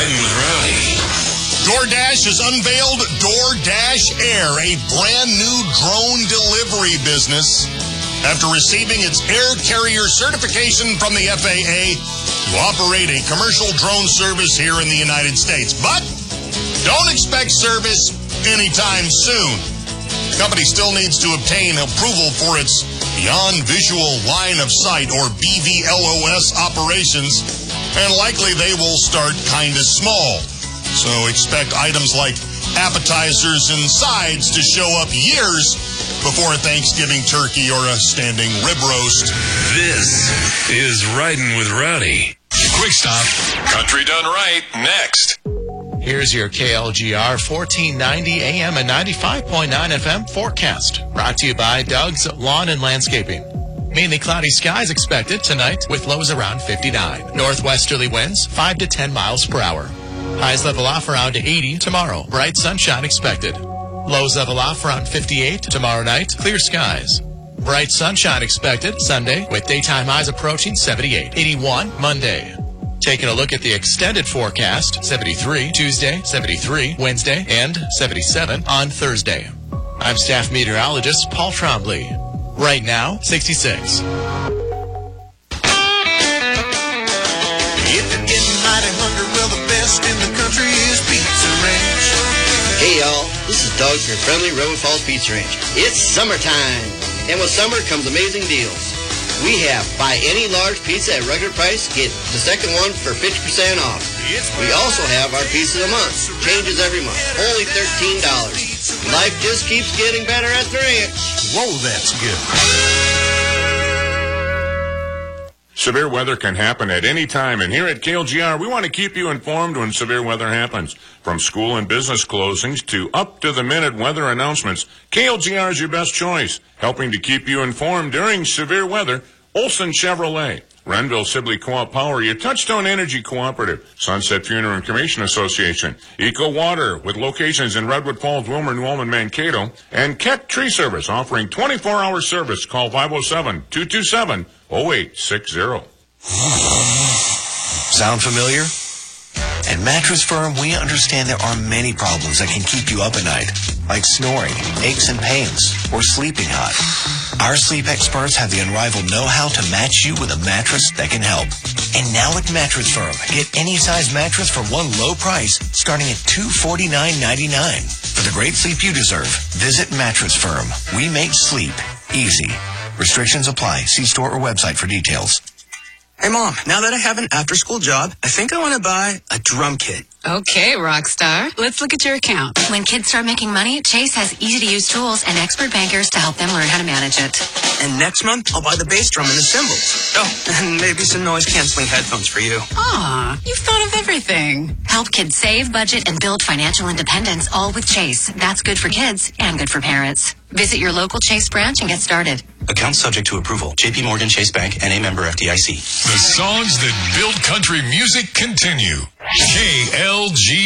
Riding with Rowdy. DoorDash has unveiled DoorDash Air, a brand new drone delivery business, after receiving its air carrier certification from the FAA to operate a commercial drone service here in the United States. But don't expect service anytime soon. The company still needs to obtain approval for its Beyond Visual Line of Sight, or BVLOS, operations, and likely they will start kind of small. So expect items like appetizers and sides to show up years before Thanksgiving turkey or a standing rib roast. This is Riding with Rowdy. Quick stop. Country done right. Next. Here's your KLGR 1490 AM and 95.9 FM forecast. Brought to you by Doug's Lawn and Landscaping. Mainly cloudy skies expected tonight with lows around 59. Northwesterly winds 5 to 10 miles per hour. Highs level off around 80 tomorrow. Bright sunshine expected. Lows level off around 58 tomorrow night. Clear skies. Bright sunshine expected Sunday with daytime highs approaching 78. 81 Monday. Taking a look at the extended forecast, 73 Tuesday, 73 Wednesday, and 77 on Thursday. I'm staff meteorologist Paul Trombley. Right now, 66. If you're getting mighty hungry, well, the best in the country is Pizza Ranch. Hey, y'all. This is Doug from friendly River Falls Pizza Ranch. It's summertime, and with summer comes amazing deals. We have buy any large pizza at regular price, get the second one for 50% off. We also have our pizza of the month. Changes every month. Only $13. Life just keeps getting better at the ranch. Whoa, that's good. Severe weather can happen at any time, and here at KLGR, we want to keep you informed when severe weather happens. From school and business closings to up-to-the-minute weather announcements, KLGR is your best choice. Helping to keep you informed during severe weather, Olson Chevrolet, Renville Sibley Co-op Power, your Touchstone Energy Cooperative, Sunset Funeral and Cremation Association, Eco Water with locations in Redwood Falls, Wilmer, New Ulm, Mankato, and Keck Tree Service offering 24-hour service. Call 507-227-0860. Sound familiar? At Mattress Firm, we understand there are many problems that can keep you up at night, like snoring, aches and pains, or sleeping hot. Our sleep experts have the unrivaled know-how to match you with a mattress that can help. And now at Mattress Firm, get any size mattress for one low price, starting at $249.99. For the great sleep you deserve, visit Mattress Firm. We make sleep easy. Restrictions apply. See store or website for details. Hey, Mom, now that I have an after-school job, I think I want to buy a drum kit. Okay, Rockstar. Let's look at your account. When kids start making money, Chase has easy-to-use tools and expert bankers to help them learn how to manage it. And next month, I'll buy the bass drum and the cymbals. Oh, and maybe some noise-canceling headphones for you. Aw, you've thought of everything. Help kids save, budget, and build financial independence, all with Chase. That's good for kids and good for parents. Visit your local Chase branch and get started. Account subject to approval. J.P. Morgan Chase Bank, N.A. member FDIC. The songs that build country music continue. KLG